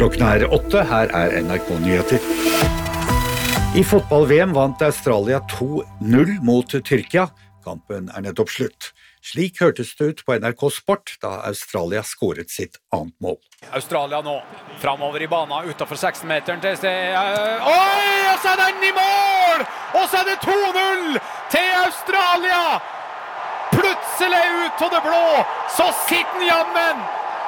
Klokken 8, her NRK Nyheter. I fotball-VM vant Australia 2-0 mot Tyrkia. Kampen nettopp slutt. Slik hørtes det ut på NRK Sport da Australia skåret sitt annet mål. Australia nå, framover i banen, utenfor 16-meteren til Oi, og så den i mål! Og så det 2-0 til Australia! Plutselig ut av det blå, så sitter den jammen!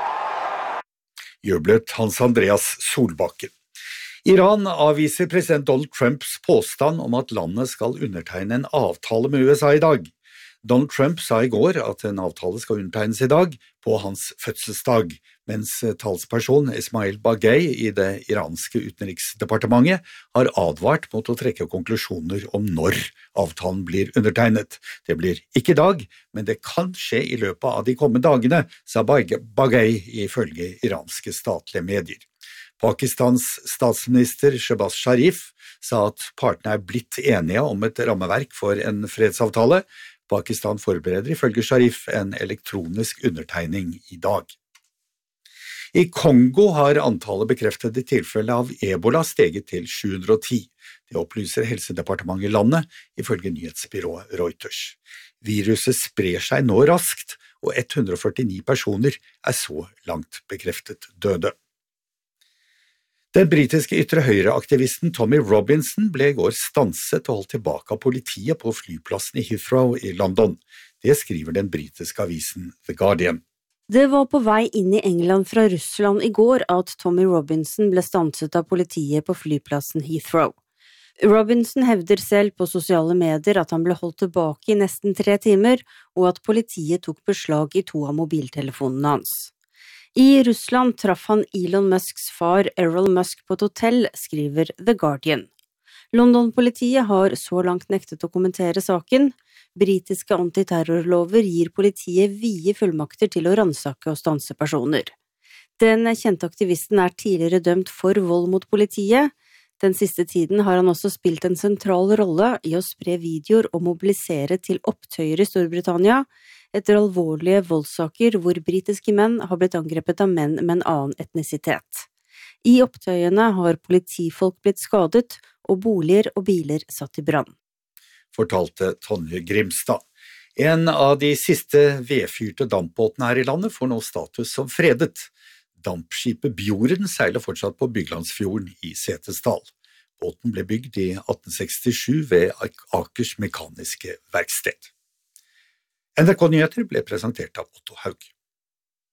Jublet Hans Andreas Solbakken. Iran avviser president Donald Trumps påstand om at landet skal undertegne en avtale med USA i dag. Donald Trump sa i går at en avtale skal undertegnes i dag på hans fødselsdag, mens talsperson Ismail Baghei i det iranske utenriksdepartementet har advart mot å trekke konklusjoner om når avtalen blir undertegnet. Det blir ikke i dag, men det kan skje i løpet av de kommende dagene, sa Baghei ifølge iranske statlige medier. Pakistans statsminister Shehbaz Sharif sa at partene blitt enige om et rammeverk for en fredsavtale. Pakistan forbereder ifølge Sharif en elektronisk undertegning i dag. I Kongo har antallet bekreftede tilfeller av Ebola steget til 710. Det opplyser Helsedepartementet i landet, ifølge nyhetsbyrået Reuters. Viruset sprer seg nå raskt, og 149 personer er så langt bekreftet døde. Den britiske ytre høyre-aktivisten Tommy Robinson ble i går stanset og holdt tilbake av politiet på flyplassen i Heathrow i London. Det skriver den britiske avisen The Guardian. Det var på vei inn i England fra Russland i går at Tommy Robinson ble stanset av politiet på flyplassen Heathrow. Robinson hevder selv på sosiale medier at han ble holdt tilbake i nesten 3 timer, og at politiet tok beslag i 2 av mobiltelefonene hans. I Russland traff han Elon Musks far Errol Musk på et hotell, skriver The Guardian. London-politiet har så langt nektet å kommentere saken. Britiske antiterrorlover gir politiet vide fullmakter til å ransake og stanse personer. Den kjente aktivisten er tidligere dømt for vold mot politiet. Den siste tiden har han også spilt en sentral rolle i å spre videoer og mobilisere til opptøyer i Storbritannia, etter alvorlige voldssaker hvor britiske menn har blitt angrepet av menn med en annen etnisitet. I opptøyene har politifolk blitt skadet, og boliger og biler satt i brann. Fortalte Tonje Grimstad. En av de siste vedfyrte dampbåtene her i landet får nå status som fredet. Dampskipet Bjorden seiler fortsatt på Byglandsfjorden i Setesdal. Båten ble bygd i 1867 ved Akers Mekaniske Verksted. NRK Nyheter ble presentert av Otto Haug.